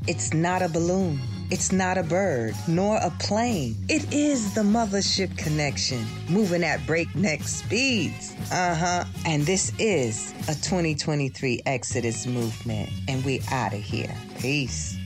It's not a balloon. It's not a bird, nor a plane. It is the Mothership Connection, moving at breakneck speeds. And this is a 2023 Exodus movement, and we out of here. Peace.